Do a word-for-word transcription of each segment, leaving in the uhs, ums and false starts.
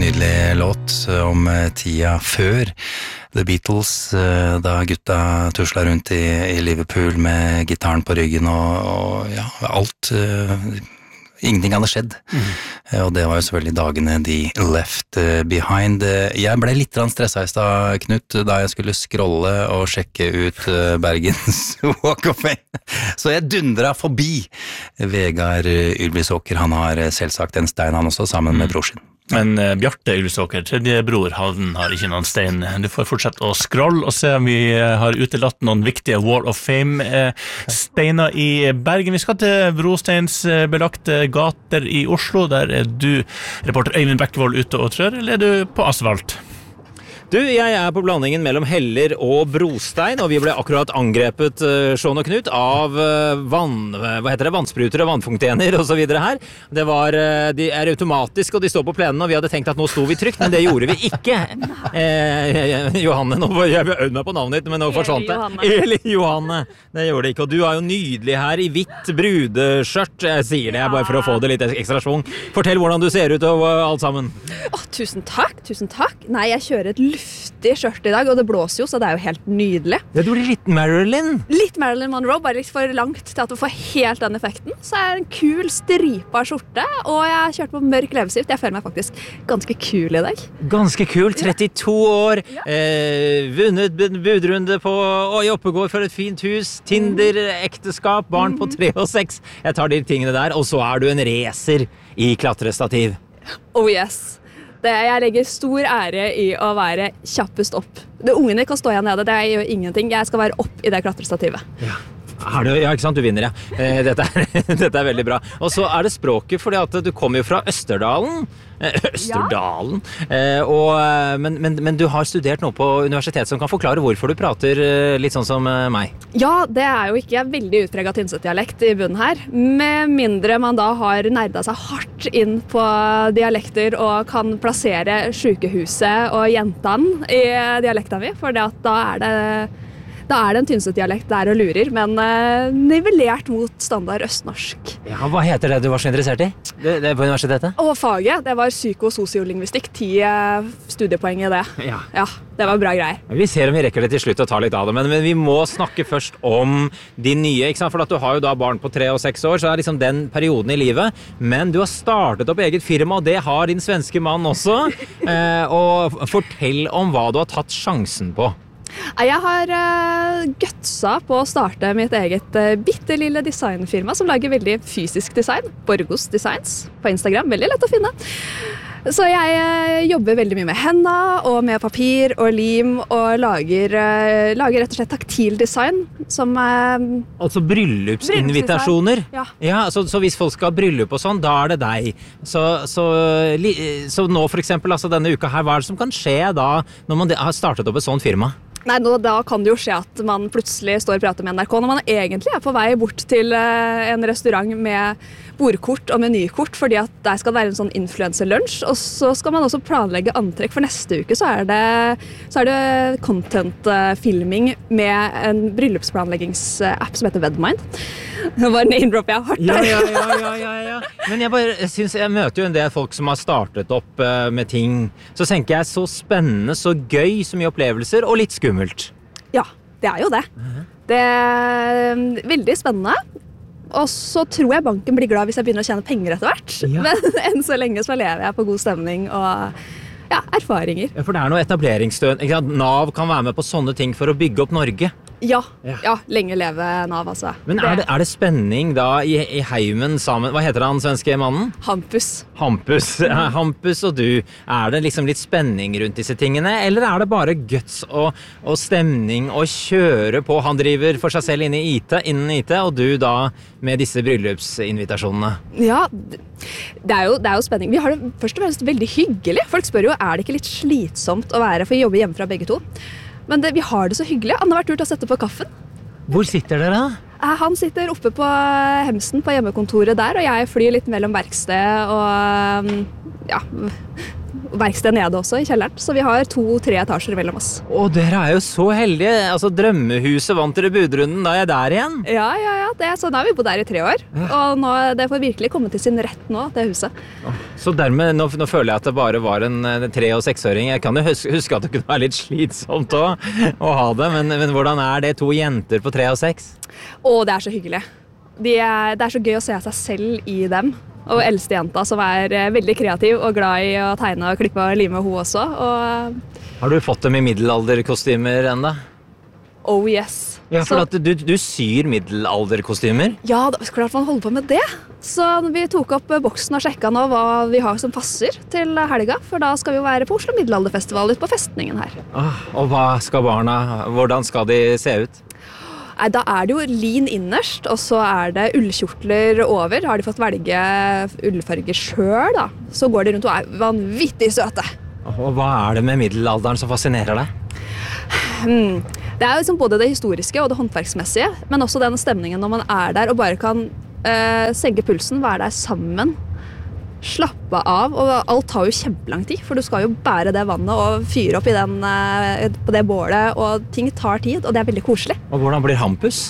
nydelig låt om tida før The Beatles, da gutta tusla rundt i, i Liverpool med gitaren på ryggen og, og ja, alt... Ingenting hadde skjedd, mm. og det var jo selvfølgelig dagene de left behind. Jeg ble litt stressa i stad, Knut, da jeg skulle scrolle og sjekke ut Bergens Walk of Fame. Så jeg dundra forbi Vegard Ylvisåker. Han har selvsagt en stein han også, sammen med bror sin. Men uh, Bjarte Ylvisåker, tredje bror, han har ikke noen stein. Du får fortsette å scrolle og se om vi uh, har utelatt noen viktige Wall of Fame-steiner uh, i Bergen. Vi skal til brosteinsbelagte gater i Oslo. Der er du, reporter Øyvind Bekkevold, ute og trør, eller er du på asfalt? Du, jeg er på blandingen mellom heller og brostein, og vi ble akkurat angrepet, uh, Sean og Knut, av uh, vann, hva heter det, vannspruter og vannfontener og så videre her. Det var, uh, de er automatiske, og de står på plenen, og vi hadde tenkt at nå sto vi trygt, men det gjorde vi ikke. Eh, Johanne, nå var jeg øvd meg på navnet ditt, men nå forsvant det. Eli Johanne, det gjorde det ikke, og du er jo nydelig her i hvitt brudeskjørt. Jeg sier det bare for å få det litt ekstra svung. Fortell hvordan du ser ut og uh, alt sammen. Åh, tusen takk, tusen takk. Nei, jeg kjører et luftig skjørt i dag, og det blåser jo, så det er jo helt nydelig. Ja, du blir litt Marilyn. Litt Marilyn Monroe, bare litt for langt til at du får helt den effekten. Så er det en kul stripa skjorte, og jeg har kjørt på mørk leppestift. Jeg føler meg faktisk ganske kul i dag. Ganske kul, trettito år, ja. eh, vunnet budrunde på Oi, Oppegård for et fint hus, Tinder, ekteskap, barn på tre og seks. Jeg tar de tingene der, og så er du en racer i klatrestativ. Oh yes. Det, jeg legger stor ære i å være kjappest opp. Det ungene kan stå igjen nede, det gjør ingenting. Jeg skal være opp i det klatrestativet. Ja. Er det, ja, ikke sant? Du vinner, ja. Eh, dette, er, dette er veldig bra. Og så er det språket, fordi at du kommer jo fra Østerdalen. Eh, Østerdalen. Ja. Eh, og, men, men, men du har studert noe på universitet som kan forklare hvorfor du prater litt sånn som meg. Ja, det er jo ikke veldig utpreget Tynset-dialekt i bunnen her. Med mindre man da har nerdet seg hardt inn på dialekter og kan plassere sykehuset og jentene i dialekta mi, for da er det Da er det en Tynset-dialekt der og lurer, men uh, nivellert mot standard østnorsk. Ja, hva heter det du var så interessert i? Det, det er på universitetet? Og faget, det var psykososiolingvistikk, ti uh, studiepoeng i det. Ja. Ja, det var bra greier. Vi ser om vi rekker det til slutt å ta litt av det, men, men vi må snakke først om de nye, ikke sant? For at du har jo da barn på tre og seks år, så er liksom den perioden i livet, men du har startet opp eget firma, og det har din svenske mann også, uh, og fortell om hva du har tatt sjansen på. Jeg har uh, gutsa på å starte mitt eget uh, bittelille designfirma som lager veldig fysisk design. Borgos Designs på Instagram, veldig lett å finne. Så jeg uh, jobber veldig mye med henda og med papir og lim og lager, uh, lager rett og slett taktil design som uh, Altså bryllupsinvitasjoner? Ja. Ja, så, så hvis folk skal ha bryllup og sånn, da er det deg. Så, så, li, så nå for eksempel, altså denne uka her, hva er det som kan skje da når man har startet opp et sånt firma? Nei, nå, da kan det jo skje at man plutselig står og prater med N R K når man egentlig er på vei bort til uh, en restaurant med bordkort og menykort, fordi at der skal det være en sånn influencer-lunsj, og så skal man også planlegge antrekk for neste uke, så er det, så er det content-filming med en bryllupsplanleggingsapp som heter Vedmind. Det var name-drop jeg hardt der. Ja, ja, ja, ja, ja. Men jeg, bare, jeg, synes, jeg møter jo en del folk som har startet opp uh, med ting, så tenker jeg så spennende, så gøy, så mye opplevelser, og litt skummelt. Ja, det er jo det. Uh-huh. Det er veldig spennende. Og så tror jeg banken blir glad hvis jeg begynner å tjene penger etter hvert. Ja. Men enn så lenge så lever jeg på god stemning og ja, erfaringer. Ja, for det er noe etableringsstøt. Nav kan være med på sånne ting for å bygge opp Norge. Ja, ja. ja lenge leve Nav, altså. Men er det, er det spenning da i, i heimen sammen? Hva heter han, svenske mannen? Hampus. Hampus. Ja, Hampus og du. Er det liksom litt spenning rundt disse tingene, eller er det bare guts og, og stemning og kjøre på? Han driver for seg selv inne i IT, innen IT, og du da med disse bryllupsinvitasjonene. Ja, det er, jo, det er jo spenning. Vi har det først og fremst veldig hyggelig. Folk spør jo, er det ikke litt slitsomt å være, for vi jobber hjemmefra begge to? Men det, vi har det så hyggelig. Han har vært tur til å sette på kaffen. Hvor sitter dere da? Han sitter oppe på Hemsen på hjemmekontoret der, og jeg flyr litt mellom verksted og ja, verksted nede også, i kjelleren. Så vi har to-tre etasjer mellom oss. Å, dere er jo så heldige. Altså, drømmehuset vant dere budrunden, da er jeg der igjen. Ja, ja, ja. Det, så nå har vi bodd der i tre år. Og nå, det får virkelig komme til sin rett nå, det huset. Så dermed, nå, nå føler jeg at det bare var en, en tre- og seksåring. Jeg kan jo huske, huske at det kunne være litt slitsomt også, å ha det, men, men hvordan er det to jenter på tre og seks? Å, det er så hyggelig. De er, det er så gøy å se seg selv i dem. Og eldste jenta som er eh, veldig kreativ og glad i å tegne og klippe og lime hun også. Og, Har du fått dem i middelalderkostymer enda? oh yes. Ja, for Så- at du, du syr middelalderkostymer? Ja, da, klart man holder på med det. Så vi tok opp boksen og sjekka nå hva vi har som passer til helga. For da skal vi jo være på Oslo Middelalderfestival ute på festningen her. Åh, og hva skal barna, hvordan skal de se ut? Nei, da er det jo lin innerst, og så er det ullkjortler over. Har de fått velge ullfarger sjøl, da, så går de rundt og er vanvittig søte. Og hva er det med middelalderen som fascinerer deg? Hmm. Det er jo liksom både det historiske og det håndverksmessige, men også den stemningen når man er der og bare kan eh, senke pulsen, være der sammen, slappe av, og alt tar jo kjempelang tid, for du skal jo bære det vannet og fyre opp i den, eh, på det bålet, og ting tar tid, og det er veldig koselig. Og hvordan blir Hampus?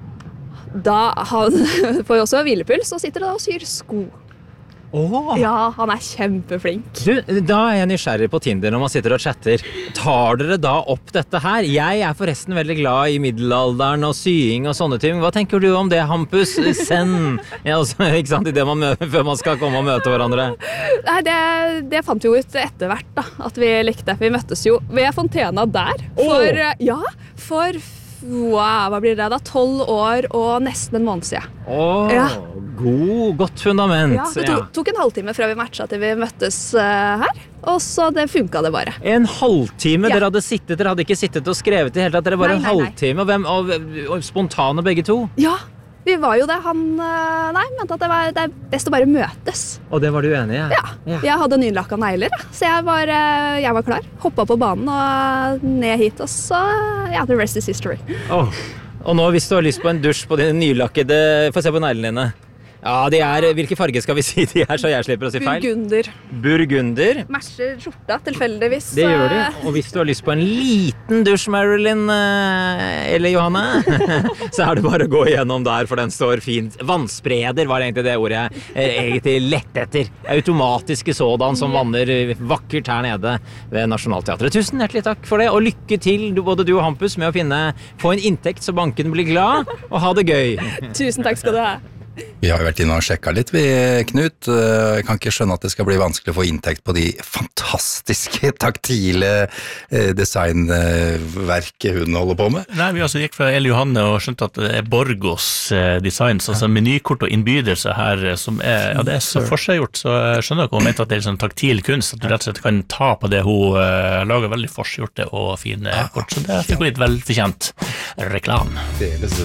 Da han får jo også hvilepuls og sitter da og syr sko. Åh! Ja, han er kjempeflink. Du, da er jeg nysgjerrig på Tinder når man sitter og chatter. Tar dere da opp dette her? Jeg er forresten veldig glad i middelalderen og sying og sånne ting. Hva tenker du om det, Hampus? Send! Ja, altså, ikke sant, i det man møter, før man skal komme og møte hverandre. Nei, det, det fant vi jo ut etter hvert da, at vi likte. Vi møttes jo ved Fontena der. For, Åh! ja, for, wow, hva blir det da? tolv år og nesten en måned siden. Åh, Ja. god, godt fundament. Ja, det tok, tok en halvtime fra vi matcha til vi møttes uh, her, og så det funket det bare. En halvtime, Ja. dere hadde sittet, dere hadde ikke sittet og skrevet i hele tatt, dere bare Nei, en nei, nei. halvtime, og, hvem, og, og spontane begge to. Ja, vi var jo det. Han uh, nei, mente at det, var, det er best å bare møtes. Og det var du enig i? Ja, Ja. jeg hadde nylakka negler, da, så jeg var, uh, jeg var klar. Hoppet på banen og ned hit, og så, ja, the rest is history. Åh. Og nå hvis du har lyst på en dusj på dine nylakkede, få se på neglene dine. Ja, de er, hvilke farger skal vi si de er, så jeg slipper å si feil? Burgunder. Burgunder. Matcher skjorta tilfeldigvis. Det gjør de. uh, Og hvis du har lyst på en liten dusj, Marilyn eh, eller Johanne, så er det bare å gå igjennom der, for den står fint. Vannspreder var egentlig det ordet jeg eh, egentlig lette etter. Automatiske sådan som vanner vakkert her nede ved Nationaltheatret. Tusen hjertelig takk for det, og lykke til både du og Hampus med å finne, få en inntekt så banken blir glad, og ha det gøy. Tusen takk skal du ha. Vi har jo vært inne og sjekka litt, vi, Knut. Jeg kan ikke skjønne at det skal bli vanskelig å få inntekt på de fantastiske, taktile eh, designverket hun holder på med. Nei, vi altså gikk fra Eli Johanne og skjønte at det er Borgos eh, designs, altså menykort og innbydelse her eh, som er, ja, det er så forseggjort, så jeg skjønner ikke om hun mente at det er sånn taktil kunst, at du rett og slett kan ta på det hun eh, lager veldig forseggjorte og fine kort, så det fikk hun litt velfortjent reklam. Det er